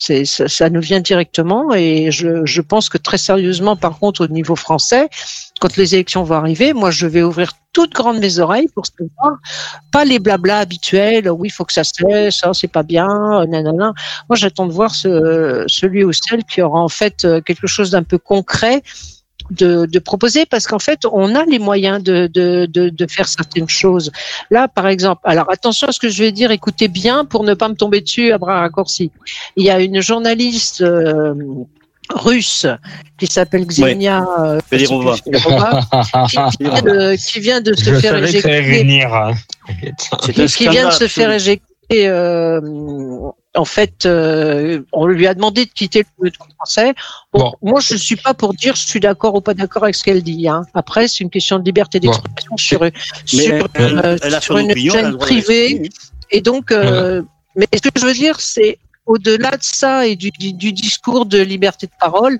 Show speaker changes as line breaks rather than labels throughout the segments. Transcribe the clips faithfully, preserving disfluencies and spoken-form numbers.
C'est, ça, ça nous vient directement et je, je pense que très sérieusement, par contre, au niveau français, quand les élections vont arriver, moi, je vais ouvrir toutes grandes mes oreilles pour savoir, pas les blablas habituels, oui, il faut que ça se laisse, ça, c'est pas bien, nanana. Moi, j'attends de voir ce, celui ou celle qui aura en fait quelque chose d'un peu concret de, de proposer, parce qu'en fait, on a les moyens de, de, de, de faire certaines choses. Là, par exemple, alors attention à ce que je vais dire, écoutez bien pour ne pas me tomber dessus à bras raccourcis. Il y a une journaliste euh, russe qui s'appelle Xenia euh,
Fedorova,
qui, qui, vient de, qui vient de se
Je
faire
savais que ça allait
éjecter,
venir, hein.
c'est un
qui vient de se
scandale.
faire éjecter. Euh, en fait, euh, on lui a demandé de quitter le gouvernement français. Bon,
Bon.
moi, je ne suis pas pour dire je suis d'accord ou pas d'accord avec ce qu'elle dit. Hein. Après, c'est une question de liberté d'expression
Bon.
sur,
Mais
sur,
elle,
euh,
elle a
sur
son
une
opinion, elle a le
chaîne
droit
privée.
d'exprimer.
Et donc, euh, mais ce que je veux dire, c'est au-delà de ça et du, du, du discours de liberté de parole,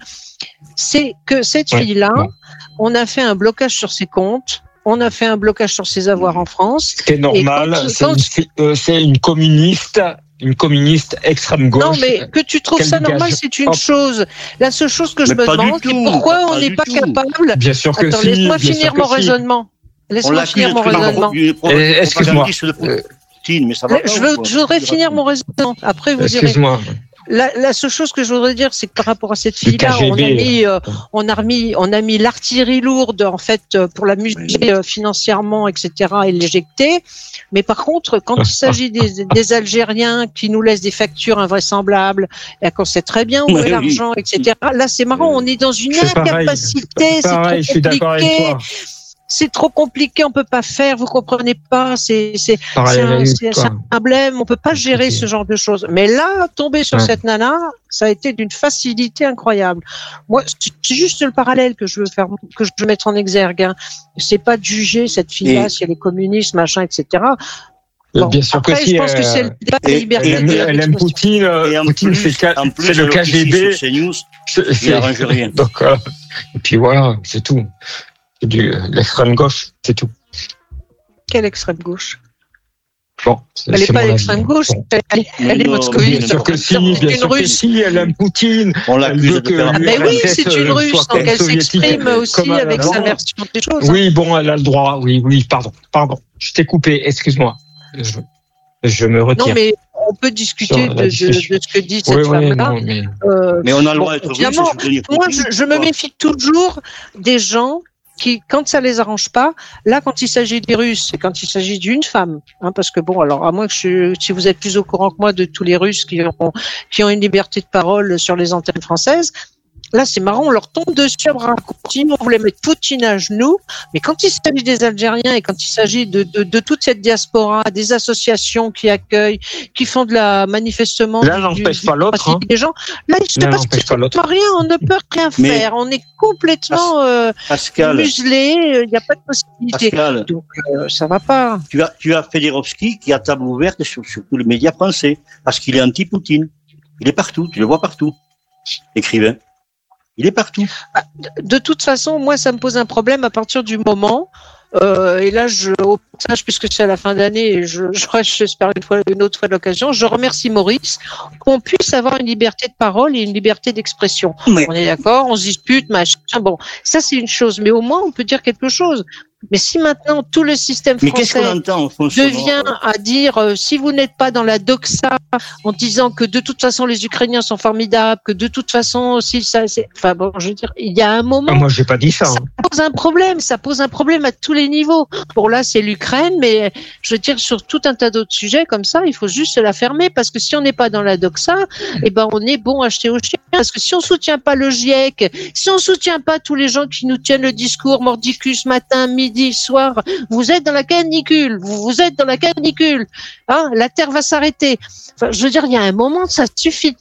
c'est que cette
Ouais.
fille-là,
Bon.
on a fait un blocage sur ses comptes, on a fait un blocage sur ses avoirs en France.
Ce qui est normal,
Et quand-
c'est,
quand-
une, euh, c'est une communiste, une communiste extrême gauche.
Non, mais que tu trouves
qu'elle
ça
dégage.
normal, c'est une
Hop.
chose. La seule chose que je
Mais
me
pas du
demande, c'est
tout,
pourquoi
pas
on n'est
du
pas
tout.
capable.
Bien sûr que
Attends,
si.
laisse-moi
bien
finir
sûr que
mon
si.
raisonnement.
On
Laisse-moi
l'accuse
finir mon
d'être
raisonnement.
une pro-
Eh, excuse-moi.
propagandiste de Poutine, mais ça va
Euh,
pas.
Je,
ou
veux,
quoi
je voudrais finir mon raisonnement. Après, vous direz.
Excuse-moi.
La, la seule chose que je voudrais dire, c'est que par rapport à cette
Le
fille-là, on a
K G B,
mis, euh, on a remis, on a mis l'artillerie lourde en fait euh, pour la muscler euh, financièrement, et cetera, et l'éjecter. Mais par contre, quand il s'agit des, des Algériens qui nous laissent des factures invraisemblables, et qu'on sait très bien où
Ouais,
est
oui.
l'argent, et cetera. Là, c'est marrant, on est dans une
C'est pareil.
incapacité, c'est
Pareil, je
trop
suis d'accord avec
compliqué.
toi.
C'est trop compliqué, on peut pas faire, vous comprenez pas, c'est c'est
Pareil
c'est un,
avec
c'est-
toi.
c'est un problème, on peut pas gérer
compliqué.
ce genre de choses. Mais là, tomber sur
Ouais.
cette nana, ça a été d'une facilité incroyable. Moi, c'est juste le parallèle que je veux faire, que je veux mettre en exergue. Hein. C'est pas de juger cette fille-là
Et-
si elle est communiste, machin, et cetera. Bon,
Bien sûr
après,
que si.
je pense que c'est
euh,
le débat de
et-
la liberté
Elle aime,
de
elle aime
l'expression.
Poutine. euh,
Et en
Poutine,
plus,
c'est, ca-
en plus,
c'est le
elle
K G B.
officie sur CNews,
C'est-
il
c'est-
n'arrange rien.
Donc, euh, et puis voilà, c'est tout. C'est du, l'extrême gauche, c'est tout.
Quelle extrême gauche?
Bon, c'est,
Elle n'est
c'est
pas
mon avis.
l'extrême gauche,
Bon.
elle, elle, elle est
Non,
moscovite.
Bien sûr que si,
C'est
bien
une
sûr que
russe.
si, elle aime Poutine.
On
Elle
l'accuse
veut
de
que
faire
Ah, mais
l'U
oui,
R S S,
c'est une
euh,
russe,
soit
donc
comme
elle
soviétique,
s'exprime aussi
comme elle
avec
a
sa
le droit.
version des choses.
Oui, bon, elle a le droit. Oui, oui, pardon, pardon. Je t'ai coupé, excuse-moi. Je, je me retire.
Non, mais on peut discuter
Sur
de,
la
de,
discussion.
de ce que dit cette
oui, oui,
femme-là.
non, mais
Euh,
Mais on a le
bon,
droit d'être russe et
évidemment,
soutenir
moi,
Poutine.
je, je me méfie toujours des gens qui, quand ça les arrange pas, là, quand il s'agit des Russes, et quand il s'agit d'une femme, hein, parce que bon, alors à moins que je, si vous êtes plus au courant que moi de tous les Russes qui ont, qui ont une liberté de parole sur les antennes françaises, là, c'est marrant, on leur tombe dessus à bras raccourcis, on voulait mettre Poutine à genoux, mais quand il s'agit des Algériens et quand il s'agit de, de, de toute cette diaspora, des associations qui accueillent, qui font de la manifestement
l'un
du-
n'empêche
du-
pas l'autre. Hein.
des gens, là, il se
L'un
passe
n'empêche pas l'autre.
rien, on ne peut rien
Mais-
faire, on est complètement euh,
Pascal,
muselé, il n'y a pas de possibilité.
Pascal,
Donc, euh, ça va pas.
tu as, tu as Fedorovski qui a table ouverte sur, sur tous les médias français parce qu'il est anti-Poutine. Il est partout, tu le vois partout. Écrivain. Il est partout.
De toute façon, moi, ça me pose un problème à partir du moment. Euh, et là, je, au passage, puisque c'est à la fin d'année, et je, je, j'espère une fois, une autre fois de l'occasion, je remercie Maurice qu'on puisse avoir une liberté de parole et une liberté d'expression.
Mais-
On est d'accord, on se dispute, machin. Bon, ça c'est une chose, mais au moins on peut dire quelque chose. Mais si maintenant tout le système
Mais qu'est-ce qu'on
français
entend au fond sonore
devient à dire euh, si vous n'êtes pas dans la doxa en disant que de toute façon les Ukrainiens sont formidables, que de toute façon si ça c'est enfin bon je veux dire il y a un moment
Ah, moi, j'ai pas dit ça.
ça
Hein.
pose un problème, ça pose un problème à tous les niveaux. Bon là c'est l'Ukraine, mais je veux dire sur tout un tas d'autres sujets comme ça, il faut juste se la fermer parce que si on n'est pas dans la doxa, eh ben on est bon acheter au chien. Parce que si on soutient pas le GIEC, si on soutient pas tous les gens qui nous tiennent le discours mordicus matin, midi, soir, vous êtes dans la canicule, vous, vous êtes dans la canicule, hein, la terre va s'arrêter. Enfin, je veux dire, il y a un moment, ça suffit.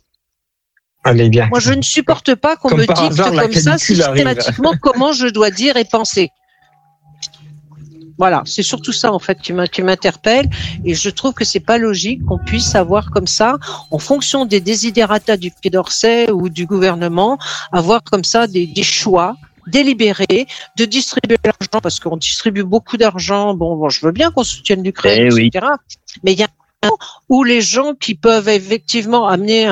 Allez, bien.
Moi, je ne supporte pas qu'on
Comme
me
par
dicte
hasard, la
comme ça
canicule arrive.
systématiquement comment je dois dire et penser. Voilà, c'est surtout ça en fait qui m'interpelle et je trouve que c'est pas logique qu'on puisse avoir comme ça, en fonction des desiderata du Quai d'Orsay ou du gouvernement, avoir comme ça des, des choix délibérés de distribuer l'argent parce qu'on distribue beaucoup d'argent. Bon, bon, je veux bien qu'on soutienne l'Ukraine,
Eh oui.
et cetera. Mais il y a un moment où les gens qui peuvent effectivement amener